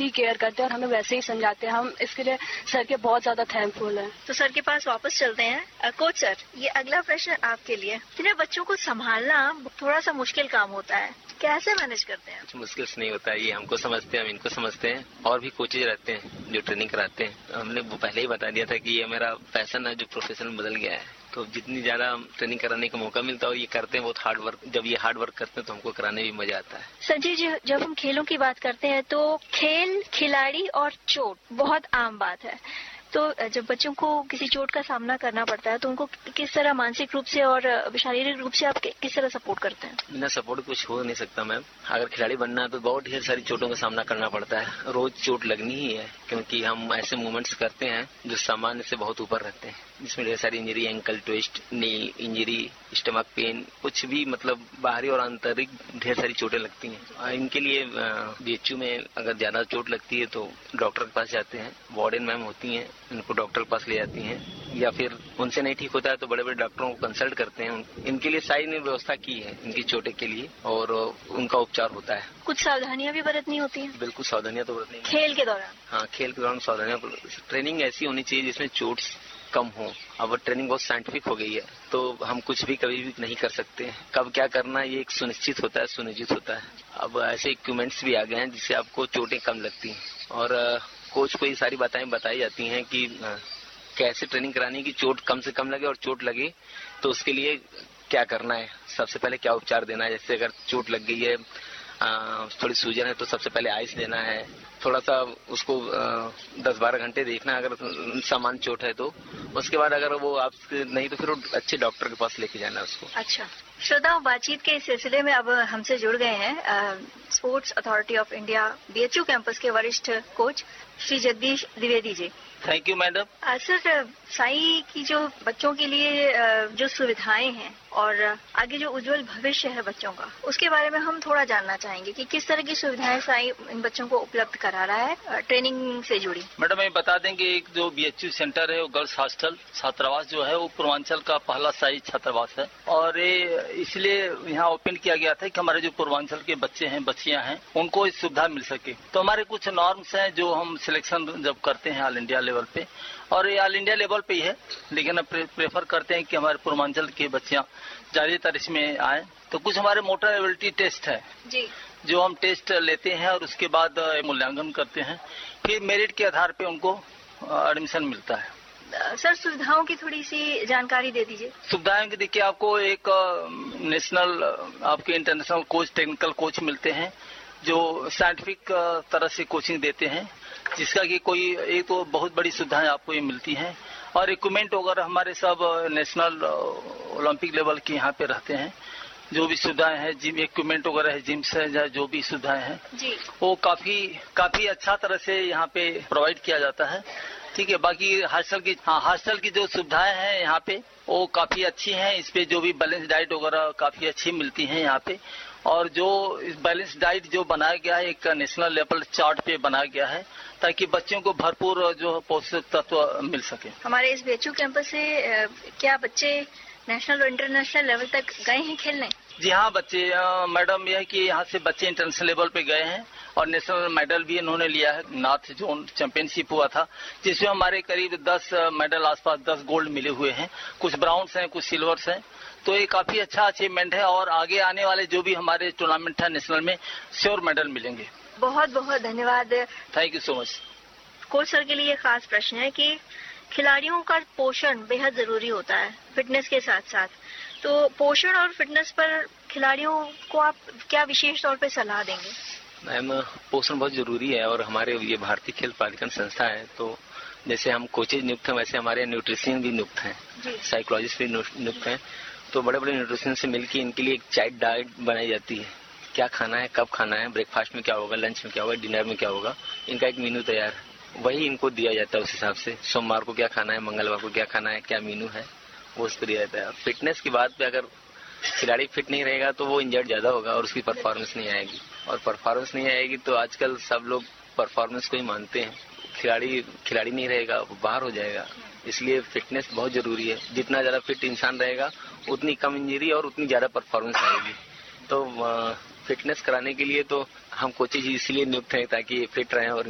वैसी ही केयर करते हैं और हमें वैसे ही समझाते हैं। हम इसके लिए सर के बहुत ज्यादा थैंकफुल हैं। तो सर के पास वापस चलते हैं। कोच सर, ये अगला प्रश्न आपके लिए। इतने बच्चों को संभालना थोड़ा सा मुश्किल काम होता है, कैसे मैनेज करते हैं? मुश्किल से नहीं होता है, ये हमको समझते हैं, हम इनको समझते हैं। और भी कोचेज रहते हैं जो ट्रेनिंग कराते हैं। हमने पहले ही बता दिया था कि ये मेरा पैशन है जो प्रोफेशन में बदल गया है। तो जितनी ज्यादा ट्रेनिंग कराने का मौका मिलता है और ये करते हैं बहुत हार्ड वर्क। जब ये हार्ड वर्क करते हैं तो हमको कराने में मजा आता है। सर जी, जब हम खेलों की बात करते हैं तो खेल, खिलाड़ी और चोट बहुत आम बात है। तो जब बच्चों को किसी चोट का सामना करना पड़ता है तो उनको किस तरह मानसिक रूप से और शारीरिक रूप से आप किस तरह सपोर्ट करते हैं? बिना सपोर्ट कुछ हो नहीं सकता मैम। अगर खिलाड़ी बनना है तो बहुत ढेर सारी चोटों का सामना करना पड़ता है। रोज चोट लगनी ही है, क्योंकि हम ऐसे मूवमेंट्स करते हैं जो सामान्य से बहुत ऊपर रहते हैं, जिसमें ढेर सारी injury, ankle twist, knee injury, stomach pain, कुछ भी मतलब बाहरी और आंतरिक ढेर सारी चोटें लगती हैं। इनके लिए बीएचयू में अगर ज्यादा चोट लगती है तो डॉक्टर के पास जाते हैं। वार्डन मैम होती हैं, इनको डॉक्टर के पास ले जाती हैं, या फिर उनसे नहीं ठीक होता है तो बड़े बड़े डॉक्टरों को कंसल्ट करते हैं। इनके लिए सारी ने व्यवस्था की है इनकी चोटें के लिए, और उनका उपचार होता है। कुछ सावधानियां भी बरतनी होती हैं? बिल्कुल सावधानियां तो बरतनी। खेल के दौरान? हाँ, खेल के दौरान सावधानियां। ट्रेनिंग ऐसी होनी चाहिए जिसमें चोट कम हो। अब ट्रेनिंग बहुत साइंटिफिक हो गई है तो हम कुछ भी कभी भी नहीं कर सकते हैं। कब क्या करना है ये एक सुनिश्चित होता है। अब ऐसे इक्विपमेंट्स भी आ गए हैं जिससे आपको चोटें कम लगती हैं, और कोच को ये सारी बातें बताई जाती हैं कि कैसे ट्रेनिंग करानी कि चोट कम से कम लगे, और चोट लगे तो उसके लिए क्या करना है, सबसे पहले क्या उपचार देना है। जैसे अगर चोट लग गई है, थोड़ी सूजन है तो सबसे पहले आइस देना है, थोड़ा सा उसको 10-12 घंटे देखना है अगर सामान्य चोट है तो। उसके बाद अगर वो आप नहीं तो फिर अच्छे डॉक्टर के पास लेके जाना है उसको। अच्छा श्रोता, बातचीत के इस सिलसिले में अब हमसे जुड़ गए हैं sports authority of India BHU campus के वरिष्ठ coach Shri Jagdish Dwivedi ji. Thank you madam. Sir, Sai की जो बच्चों के लिए जो सुविधाएं हैं और आगे जो उज्जवल भविष्य है बच्चों का, उसके बारे में हम थोड़ा जानना चाहेंगे कि किस तरह की सुविधाएं साई इन बच्चों को उपलब्ध करा रहा है ट्रेनिंग से जुड़ी। मैडम, मैं बता दें कि एक जो बीएचयू सेंटर है वो गर्ल्स हॉस्टल छात्रावास जो है वो पूर्वांचल का पहला साई छात्रावास है, और ये इसलिए यहाँ ओपन किया गया था कि हमारे जो पूर्वांचल के बच्चे हैं, बच्चियां हैं, उनको इस सुविधा मिल सके। तो हमारे कुछ नॉर्म्स हैं जो हम सिलेक्शन जब करते हैं ऑल इंडिया लेवल पे, और ये ऑल इंडिया लेवल पे ही है, लेकिन हम प्रेफर करते हैं कि हमारे पूर्वांचल की बच्चियां ज्यादातर इसमें आए। तो कुछ हमारे मोटर एबिलिटी टेस्ट है जी, जो हम टेस्ट लेते हैं और उसके बाद मूल्यांकन करते हैं, फिर मेरिट के आधार पे उनको एडमिशन मिलता है। सर, सुविधाओं की थोड़ी सी जानकारी दे दीजिए। सुविधाएं की देखिए, आपको एक नेशनल आपके इंटरनेशनल कोच, टेक्निकल कोच मिलते हैं जो साइंटिफिक तरह से कोचिंग देते हैं, जिसका कि कोई एक तो बहुत बड़ी सुविधाएं आपको ये मिलती हैं, और इक्विपमेंट वगैरह हमारे सब नेशनल ओलंपिक लेवल के यहाँ पे रहते हैं। जो भी सुविधाएं हैं, जिम इक्विपमेंट वगैरह है, जिम से जो भी सुविधाएं हैं जी, वो काफी अच्छा तरह से यहाँ पे प्रोवाइड किया जाता है। ठीक है, बाकी हॉस्टल की जो सुविधाएं हैं यहाँ पे वो काफी अच्छी हैं। इस पे जो भी बैलेंस डाइट वगैरह काफी अच्छी मिलती हैं यहाँ पे, और जो इस बैलेंस डाइट जो बनाया गया है एक नेशनल लेवल चार्ट पे बनाया गया है ताकि बच्चों को भरपूर जो पौष्टिक तत्व मिल सके। हमारे इस बीएचयू कैंपस से क्या बच्चे नेशनल और इंटरनेशनल लेवल तक गए हैं खेलने? जी हाँ, बच्चे मैडम यह है कि यहाँ से बच्चे इंटरनेशनल लेवल पे गए हैं और नेशनल मेडल भी इन्होंने लिया है। नॉर्थ जोन चैंपियनशिप हुआ था जिसमें हमारे करीब 10 मेडल आसपास 10 गोल्ड मिले हुए हैं, कुछ ब्राउन्स हैं, कुछ सिल्वर्स हैं। तो ये काफी अच्छा अचीवमेंट है, और आगे आने वाले जो भी हमारे टूर्नामेंट है नेशनल में श्योर मेडल मिलेंगे। बहुत बहुत धन्यवाद। Thank you so much. Coach sir के लिए खास प्रश्न है कि खिलाड़ियों का पोषण बेहद जरूरी होता है फिटनेस के साथ साथ, तो पोषण और फिटनेस पर खिलाड़ियों को आप क्या विशेष तौर पे सलाह देंगे? मैम, पोषण बहुत जरूरी है, और हमारे ये भारतीय खेल प्राधिकरण संस्था है तो जैसे हम कोचेज नियुक्त हैं वैसे हमारे न्यूट्रिशियन भी नियुक्त हैं, साइकोलॉजिस्ट भी नियुक्त हैं। तो बड़े बड़े न्यूट्रिशियन से मिलकर इनके लिए एक चाइल्ड डाइट बनाई जाती है, क्या खाना है, कब खाना है, ब्रेकफास्ट में क्या होगा, लंच में क्या होगा, डिनर में क्या होगा, इनका एक मेन्यू तैयार है, वही इनको दिया जाता है। उस हिसाब से सोमवार को क्या खाना है, मंगलवार को क्या खाना है, क्या मेन्यू है, वो उस पर दिया जाता है। फिटनेस की बात पे अगर खिलाड़ी फिट नहीं रहेगा तो वो इंजर्ड ज्यादा होगा और उसकी परफॉर्मेंस नहीं आएगी, और परफॉर्मेंस नहीं आएगी तो आजकल सब लोग परफॉर्मेंस को ही मानते हैं। खिलाड़ी नहीं रहेगा वो बाहर हो जाएगा, इसलिए फिटनेस बहुत जरूरी है। जितना ज्यादा फिट इंसान रहेगा उतनी कम इंजरी और उतनी ज्यादा परफॉर्मेंस आएगी। तो फिटनेस कराने के लिए तो हम कोचेज इसलिए नियुक्त हैं ताकि फिट रहें और